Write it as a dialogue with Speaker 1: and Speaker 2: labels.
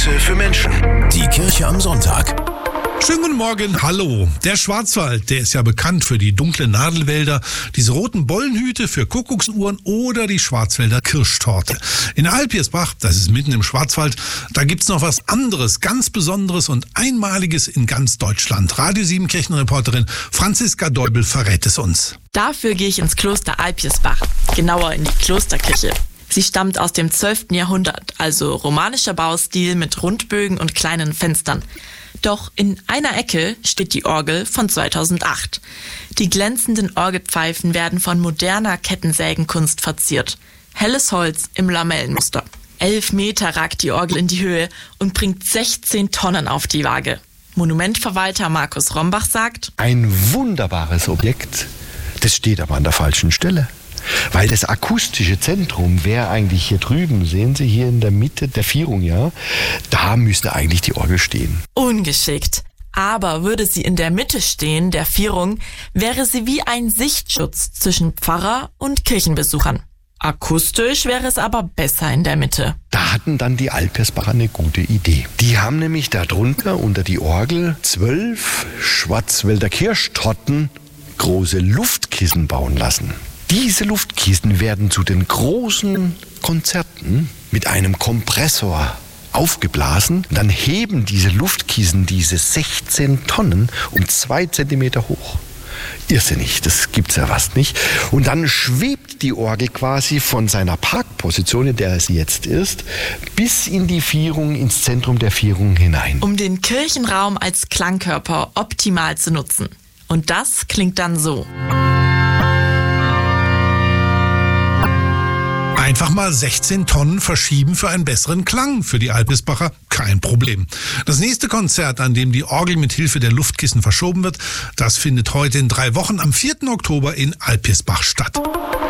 Speaker 1: Messe für Menschen.
Speaker 2: Die Kirche am Sonntag.
Speaker 3: Schönen guten Morgen, hallo. Der Schwarzwald, der ist ja bekannt für die dunklen Nadelwälder, diese roten Bollenhüte für Kuckucksuhren oder die Schwarzwälder Kirschtorte. In Alpirsbach, das ist mitten im Schwarzwald, da gibt's noch was anderes, ganz Besonderes und Einmaliges in ganz Deutschland. Radio 7 Kirchenreporterin Franziska Deubel verrät es uns.
Speaker 4: Dafür gehe ich ins Kloster Alpirsbach, genauer in die Klosterkirche. Sie stammt aus dem 12. Jahrhundert, also romanischer Baustil mit Rundbögen und kleinen Fenstern. Doch in einer Ecke steht die Orgel von 2008. Die glänzenden Orgelpfeifen werden von moderner Kettensägenkunst verziert. Helles Holz im Lamellenmuster. 11 Meter ragt die Orgel in die Höhe und bringt 16 Tonnen auf die Waage. Monumentverwalter Markus Rombach sagt:
Speaker 5: Ein wunderbares Objekt, das steht aber an der falschen Stelle. Weil das akustische Zentrum wäre eigentlich hier drüben, sehen Sie hier in der Mitte der Vierung, ja, da müsste eigentlich die Orgel stehen.
Speaker 4: Ungeschickt. Aber würde sie in der Mitte stehen, der Vierung, wäre sie wie ein Sichtschutz zwischen Pfarrer und Kirchenbesuchern. Akustisch wäre es aber besser in der Mitte.
Speaker 5: Da hatten dann die Alpirsbacher eine gute Idee. Die haben nämlich darunter unter die Orgel 12 Schwarzwälder Kirschtorten große Luftkissen bauen lassen. Diese Luftkissen werden zu den großen Konzerten mit einem Kompressor aufgeblasen. Dann heben diese Luftkissen diese 16 Tonnen um 2 Zentimeter hoch. Irrsinnig, das gibt's ja fast nicht. Und dann schwebt die Orgel quasi von seiner Parkposition, in der sie jetzt ist, bis in die Vierung, ins Zentrum der Vierung hinein.
Speaker 4: Um den Kirchenraum als Klangkörper optimal zu nutzen. Und das klingt dann so.
Speaker 3: Einfach mal 16 Tonnen verschieben für einen besseren Klang. Für die Alpirsbacher kein Problem. Das nächste Konzert, an dem die Orgel mit Hilfe der Luftkissen verschoben wird, das findet heute in 3 Wochen am 4. Oktober in Alpirsbach statt.